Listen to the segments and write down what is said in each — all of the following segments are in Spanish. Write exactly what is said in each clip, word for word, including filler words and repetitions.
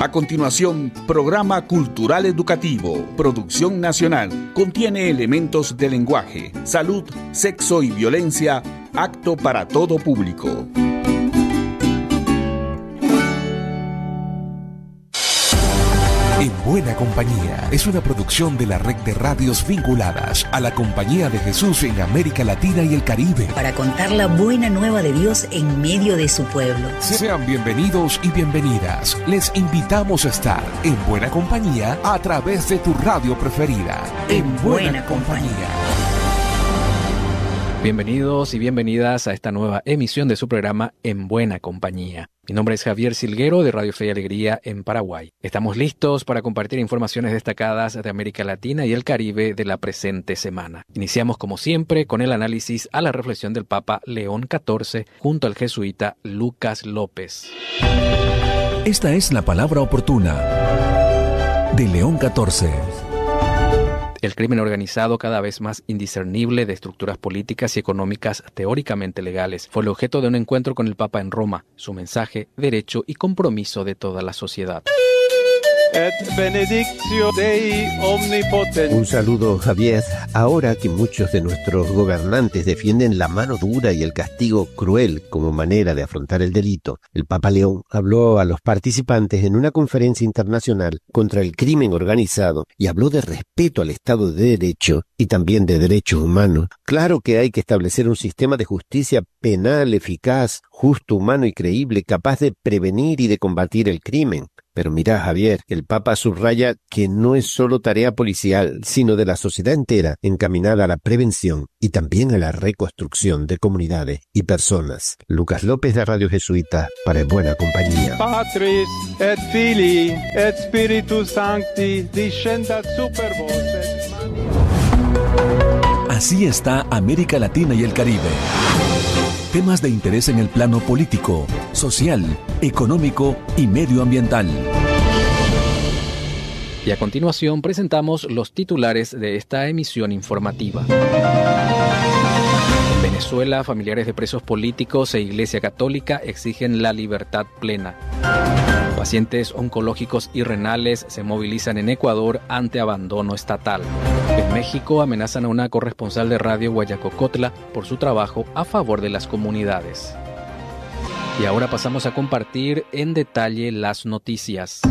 A continuación, programa cultural educativo, producción nacional, contiene elementos de lenguaje, salud, sexo y violencia, apto para todo público. En Buena Compañía es una producción de la red de radios vinculadas a la Compañía de Jesús en América Latina y el Caribe. Para contar la buena nueva de Dios en medio de su pueblo. Sean bienvenidos y bienvenidas. Les invitamos a estar en Buena Compañía a través de tu radio preferida. En Buena, buena Compañía. Bienvenidos y bienvenidas a esta nueva emisión de su programa En Buena Compañía. Mi nombre es Javier Silguero de Radio Fe y Alegría en Paraguay. Estamos listos para compartir informaciones destacadas de América Latina y el Caribe de la presente semana. Iniciamos como siempre con el análisis a la reflexión del Papa León catorce junto al jesuita Lucas López. Esta es la palabra oportuna de León catorce. El crimen organizado, cada vez más indiscernible de estructuras políticas y económicas teóricamente legales, fue el objeto de un encuentro con el Papa en Roma. Su mensaje, derecho y compromiso de toda la sociedad. Et benedictio Dei omnipotens. Un saludo, Javier. Ahora que muchos de nuestros gobernantes defienden la mano dura y el castigo cruel como manera de afrontar el delito, el Papa León habló a los participantes en una conferencia internacional contra el crimen organizado y habló de respeto al Estado de Derecho y también de derechos humanos. Claro que hay que establecer un sistema de justicia penal eficaz, justo, humano y creíble, capaz de prevenir y de combatir el crimen. Pero mira, Javier, el Papa subraya que no es solo tarea policial, sino de la sociedad entera encaminada a la prevención y también a la reconstrucción de comunidades y personas. Lucas López de Radio Jesuita para Buena Compañía. Patris et Filii et Spiritus Sancti descendat super vos. Así está América Latina y el Caribe. Temas de interés en el plano político, social, económico y medioambiental. Y a continuación presentamos los titulares de esta emisión informativa. En Venezuela, familiares de presos políticos e Iglesia Católica exigen la libertad plena. Pacientes oncológicos y renales se movilizan en Ecuador ante abandono estatal. En México amenazan a una corresponsal de Radio Guayacocotla por su trabajo a favor de las comunidades. Y ahora pasamos a compartir en detalle las noticias.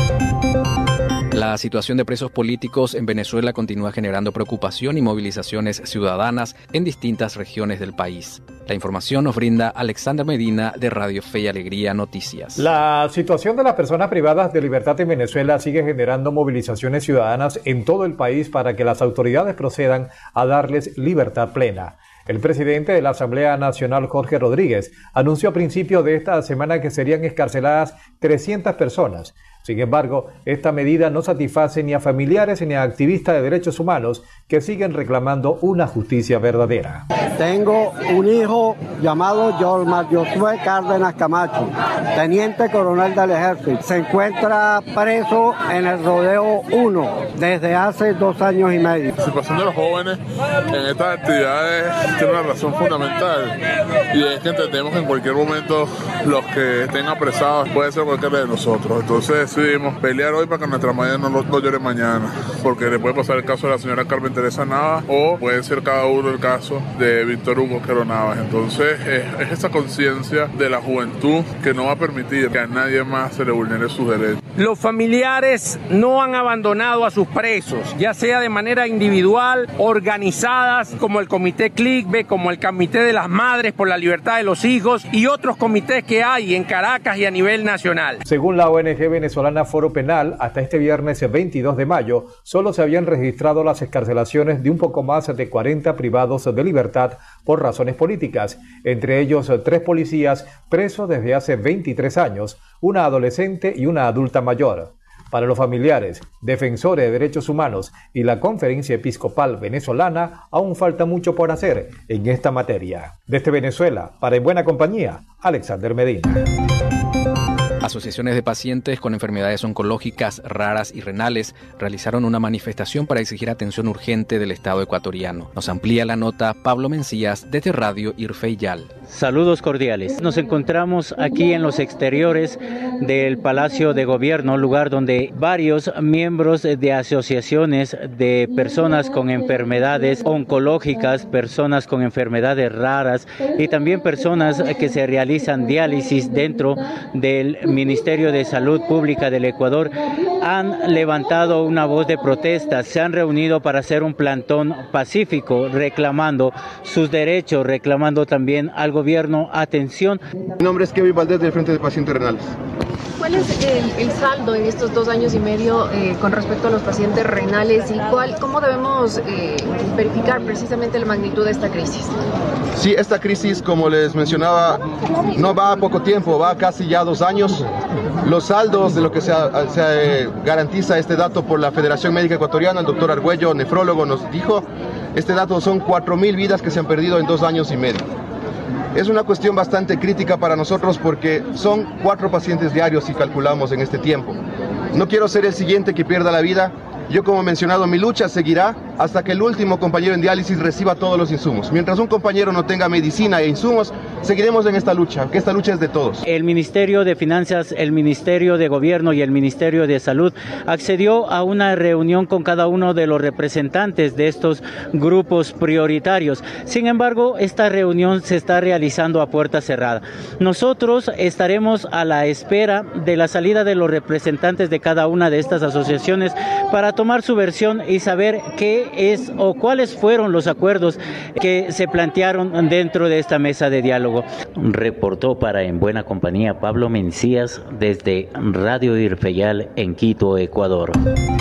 La situación de presos políticos en Venezuela continúa generando preocupación y movilizaciones ciudadanas en distintas regiones del país. La información nos brinda Alexander Medina de Radio Fe y Alegría Noticias. La situación de las personas privadas de libertad en Venezuela sigue generando movilizaciones ciudadanas en todo el país para que las autoridades procedan a darles libertad plena. El presidente de la Asamblea Nacional, Jorge Rodríguez, anunció a principios de esta semana que serían excarceladas trescientas personas. Sin embargo, esta medida no satisface ni a familiares ni a activistas de derechos humanos que siguen reclamando una justicia verdadera. Tengo un hijo llamado Yormar Josué Cárdenas Camacho, teniente coronel del ejército. Se encuentra preso en el Rodeo uno desde hace dos años y medio. La situación de los jóvenes en estas actividades tiene una razón fundamental, y es que entendemos que en cualquier momento los que estén apresados puede ser cualquiera de nosotros. Entonces decidimos pelear hoy para que nuestra madre no, no, no llore mañana, porque le puede pasar el caso de la señora Carmen Teresa Navas, o puede ser cada uno el caso de Víctor Hugo Quero Navas. Entonces es, es esa conciencia de la juventud que no va a permitir que a nadie más se le vulnere sus derechos. Los familiares no han abandonado a sus presos, ya sea de manera individual, organizadas como el Comité CLICBE, como el Comité de las Madres por la Libertad de los Hijos y otros comités que hay en Caracas y a nivel nacional. Según la O N G venezolana Foro Penal, hasta este viernes veintidós de mayo, solo se habían registrado las excarcelaciones de un poco más de cuarenta privados de libertad por razones políticas, entre ellos tres policías presos desde hace veintitrés años, una adolescente y una adulta mayor. Para los familiares, defensores de derechos humanos y la Conferencia Episcopal Venezolana, aún falta mucho por hacer en esta materia. Desde Venezuela, para En Buena Compañía, Alexander Medina. Asociaciones de pacientes con enfermedades oncológicas raras y renales realizaron una manifestación para exigir atención urgente del Estado ecuatoriano. Nos amplía la nota Pablo Mencías desde Radio Irfeyal. Saludos cordiales. Nos encontramos aquí en los exteriores del Palacio de Gobierno, lugar donde varios miembros de asociaciones de personas con enfermedades oncológicas, personas con enfermedades raras y también personas que se realizan diálisis dentro del Ministerio de Salud Pública del Ecuador han levantado una voz de protesta. Se han reunido para hacer un plantón pacífico reclamando sus derechos, reclamando también al gobierno atención. Mi nombre es Kevin Valdés del Frente de Pacientes Renales. ¿Cuál es el, el saldo en estos dos años y medio eh, con respecto a los pacientes renales y cuál, cómo debemos eh, verificar precisamente la magnitud de esta crisis? Sí, esta crisis, como les mencionaba, no va a poco tiempo, va casi ya dos años. Los saldos de lo que se, se eh, garantiza este dato por la Federación Médica Ecuatoriana, el doctor Argüello, nefrólogo, nos dijo, este dato son cuatro mil vidas que se han perdido en dos años y medio. Es una cuestión bastante crítica para nosotros porque son cuatro pacientes diarios si calculamos en este tiempo. No quiero ser el siguiente que pierda la vida. Yo, como mencionado, mi lucha seguirá hasta que el último compañero en diálisis reciba todos los insumos. Mientras un compañero no tenga medicina e insumos, seguiremos en esta lucha, que esta lucha es de todos. El Ministerio de Finanzas, el Ministerio de Gobierno y el Ministerio de Salud accedió a una reunión con cada uno de los representantes de estos grupos prioritarios. Sin embargo, esta reunión se está realizando a puerta cerrada. Nosotros estaremos a la espera de la salida de los representantes de cada una de estas asociaciones para tomar su versión y saber qué es o cuáles fueron los acuerdos que se plantearon dentro de esta mesa de diálogo. Reportó para En Buena Compañía Pablo Mencías desde Radio Irfeyal en Quito, Ecuador.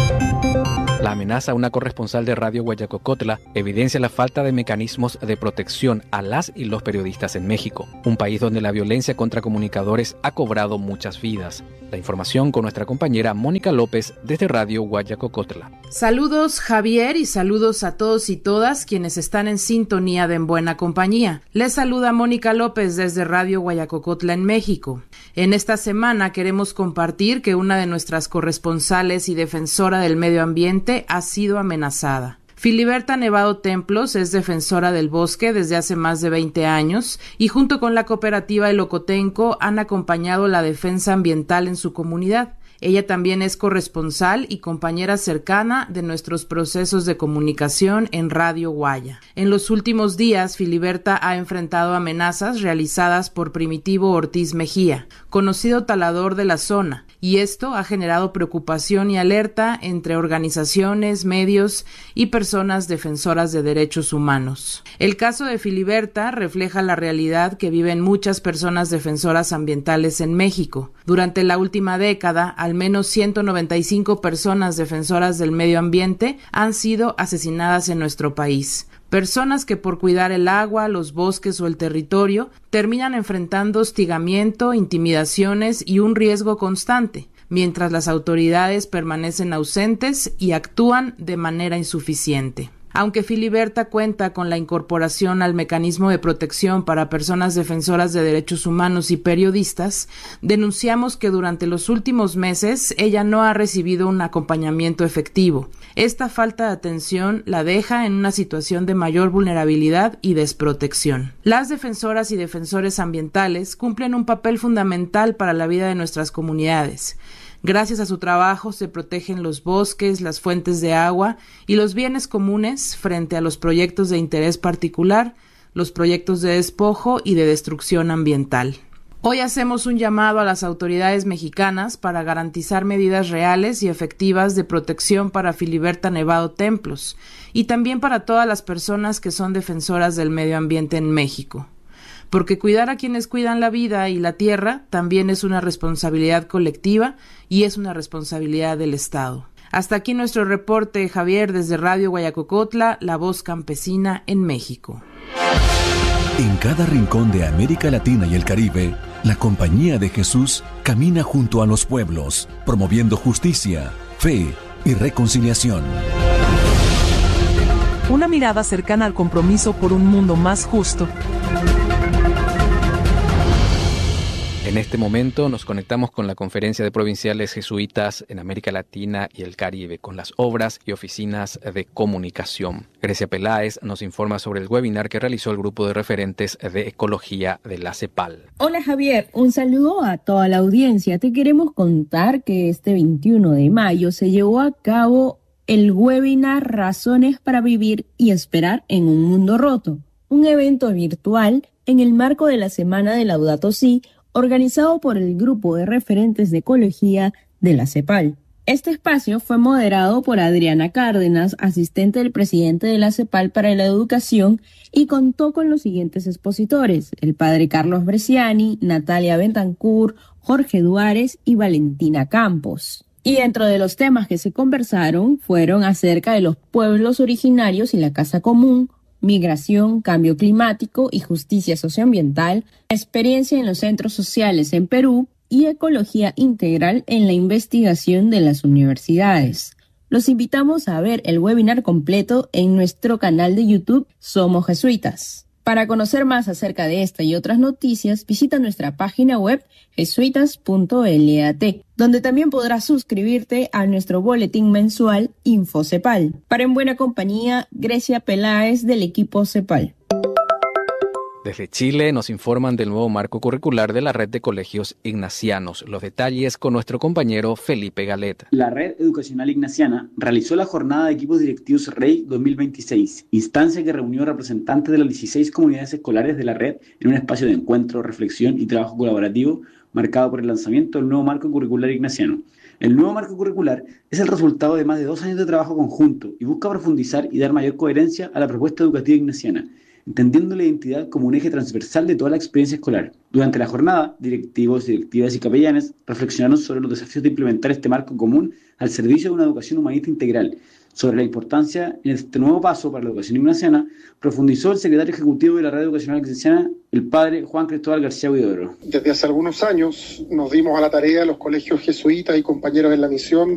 La amenaza a una corresponsal de Radio Guayacocotla evidencia la falta de mecanismos de protección a las y los periodistas en México, un país donde la violencia contra comunicadores ha cobrado muchas vidas. La información con nuestra compañera Mónica López desde Radio Guayacocotla. Saludos Javier y saludos a todos y todas quienes están en sintonía de En Buena Compañía. Les saluda Mónica López desde Radio Guayacocotla en México. En esta semana queremos compartir que una de nuestras corresponsales y defensora del medio ambiente ha sido amenazada. Filiberta Nevado Templos es defensora del bosque desde hace más de veinte años y junto con la cooperativa El Ocotenco han acompañado la defensa ambiental en su comunidad. Ella también es corresponsal y compañera cercana de nuestros procesos de comunicación en Radio Guaya. En los últimos días, Filiberta ha enfrentado amenazas realizadas por Primitivo Ortiz Mejía, conocido talador de la zona, y esto ha generado preocupación y alerta entre organizaciones, medios y personas defensoras de derechos humanos. El caso de Filiberta refleja la realidad que viven muchas personas defensoras ambientales en México. Durante la última década, al menos ciento noventa y cinco personas defensoras del medio ambiente han sido asesinadas en nuestro país. Personas que por cuidar el agua, los bosques o el territorio terminan enfrentando hostigamiento, intimidaciones y un riesgo constante, mientras las autoridades permanecen ausentes y actúan de manera insuficiente. Aunque Filiberta cuenta con la incorporación al mecanismo de protección para personas defensoras de derechos humanos y periodistas, denunciamos que durante los últimos meses ella no ha recibido un acompañamiento efectivo. Esta falta de atención la deja en una situación de mayor vulnerabilidad y desprotección. Las defensoras y defensores ambientales cumplen un papel fundamental para la vida de nuestras comunidades. Gracias a su trabajo se protegen los bosques, las fuentes de agua y los bienes comunes frente a los proyectos de interés particular, los proyectos de despojo y de destrucción ambiental. Hoy hacemos un llamado a las autoridades mexicanas para garantizar medidas reales y efectivas de protección para Filiberta Nevado Templos y también para todas las personas que son defensoras del medio ambiente en México. Porque cuidar a quienes cuidan la vida y la tierra también es una responsabilidad colectiva y es una responsabilidad del Estado. Hasta aquí nuestro reporte, Javier, desde Radio Guayacocotla, la voz campesina en México. En cada rincón de América Latina y el Caribe, la Compañía de Jesús camina junto a los pueblos, promoviendo justicia, fe y reconciliación. Una mirada cercana al compromiso por un mundo más justo. En este momento nos conectamos con la Conferencia de Provinciales Jesuitas en América Latina y el Caribe, con las obras y oficinas de comunicación. Grecia Peláez nos informa sobre el webinar que realizó el grupo de referentes de ecología de la CEPAL. Hola Javier, un saludo a toda la audiencia. Te queremos contar que este veintiuno de mayo se llevó a cabo el webinar Razones para vivir y esperar en un mundo roto, un evento virtual en el marco de la Semana de Laudato Si, organizado por el grupo de referentes de ecología de la CEPAL. Este espacio fue moderado por Adriana Cárdenas, asistente del presidente de la CEPAL para la educación, y contó con los siguientes expositores: el padre Carlos Bresciani, Natalia Bentancur, Jorge Duárez y Valentina Campos. Y dentro de los temas que se conversaron fueron acerca de los pueblos originarios y la casa común, migración, cambio climático y justicia socioambiental, experiencia en los centros sociales en Perú y ecología integral en la investigación de las universidades. Los invitamos a ver el webinar completo en nuestro canal de YouTube Somos Jesuitas. Para conocer más acerca de esta y otras noticias, visita nuestra página web jesuitas punto lat, donde también podrás suscribirte a nuestro boletín mensual InfoCepal. Para En Buena Compañía, Grecia Peláez del equipo CEPAL. Desde Chile nos informan del nuevo marco curricular de la Red de Colegios Ignacianos. Los detalles con nuestro compañero Felipe Galet. La Red Educacional Ignaciana realizó la jornada de equipos directivos REI dos mil veintiséis, instancia que reunió representantes de las dieciséis comunidades escolares de la red en un espacio de encuentro, reflexión y trabajo colaborativo marcado por el lanzamiento del nuevo marco curricular ignaciano. El nuevo marco curricular es el resultado de más de dos años de trabajo conjunto y busca profundizar y dar mayor coherencia a la propuesta educativa ignaciana, entendiendo la identidad como un eje transversal de toda la experiencia escolar. Durante la jornada, directivos, directivas y capellanes reflexionaron sobre los desafíos de implementar este marco común al servicio de una educación humanista integral. Sobre la importancia en este nuevo paso para la educación ignaciana, profundizó el secretario ejecutivo de la Red Educacional Ignaciana, el padre Juan Cristóbal García Huidobro. Desde hace algunos años nos dimos a la tarea, los colegios jesuitas y compañeros en la misión,